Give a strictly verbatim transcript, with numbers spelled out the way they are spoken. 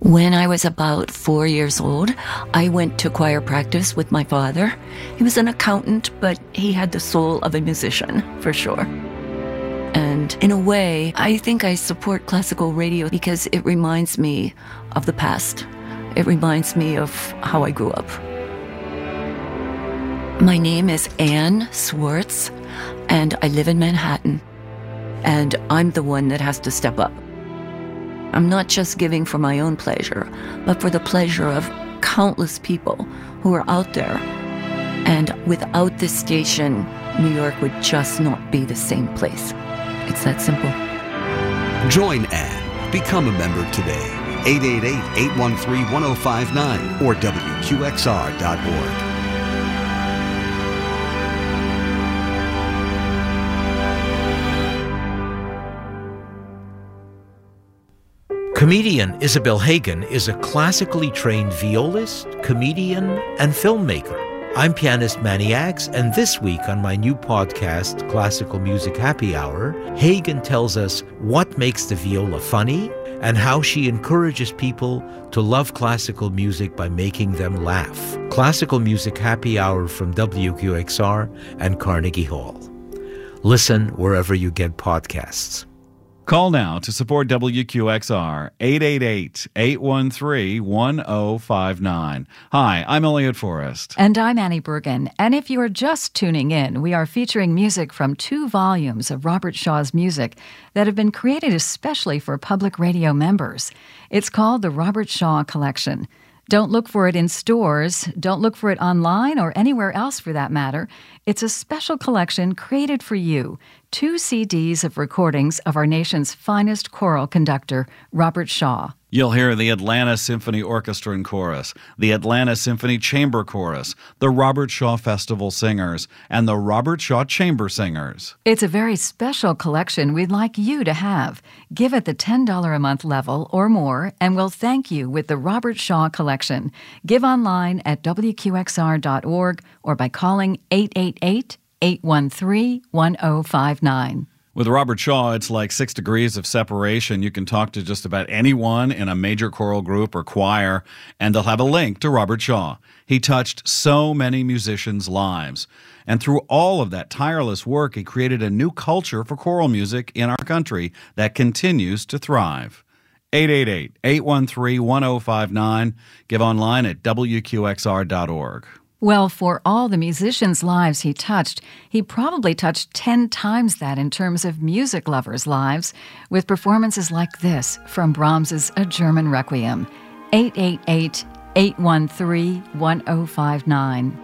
When I was about four years old, I went to choir practice with my father. He was an accountant, but he had the soul of a musician, for sure. And in a way, I think I support classical radio because it reminds me of the past. It reminds me of how I grew up. My name is Anne Swartz, and I live in Manhattan. And I'm the one that has to step up. I'm not just giving for my own pleasure, but for the pleasure of countless people who are out there. And without this station, New York would just not be the same place. It's that simple. Join Anne. Become a member today. eight eight eight, eight one three, one oh five nine or W Q X R dot org. Comedian Isabel Hagen is a classically trained violist, comedian, and filmmaker. I'm pianist Manny Axe, and this week on my new podcast, Classical Music Happy Hour, Hagen tells us what makes the viola funny and how she encourages people to love classical music by making them laugh. Classical Music Happy Hour from W Q X R and Carnegie Hall. Listen wherever you get podcasts. Call now to support W Q X R, eight eight eight, eight one three, one oh five nine. Hi, I'm Elliot Forrest. And I'm Annie Bergen. And if you're just tuning in, we are featuring music from two volumes of Robert Shaw's music that have been created especially for public radio members. It's called the Robert Shaw Collection. Don't look for it in stores. Don't look for it online or anywhere else for that matter. It's a special collection created for you. Two C Ds of recordings of our nation's finest choral conductor, Robert Shaw. You'll hear the Atlanta Symphony Orchestra and Chorus, the Atlanta Symphony Chamber Chorus, the Robert Shaw Festival Singers, and the Robert Shaw Chamber Singers. It's a very special collection we'd like you to have. Give it the ten dollars a month level or more, and we'll thank you with the Robert Shaw Collection. Give online at W Q X R dot org or by calling eight eight eight, eight one three, one oh five nine. With Robert Shaw, it's like six degrees of separation. You can talk to just about anyone in a major choral group or choir, and they'll have a link to Robert Shaw. He touched so many musicians' lives. And through all of that tireless work, he created a new culture for choral music in our country that continues to thrive. eight eight eight, eight one three, one oh five nine. Give online at W Q X R dot org. Well, for all the musicians' lives he touched, he probably touched ten times that in terms of music lovers' lives, with performances like this from Brahms's A German Requiem. eight eight eight, eight one three, one oh five nine.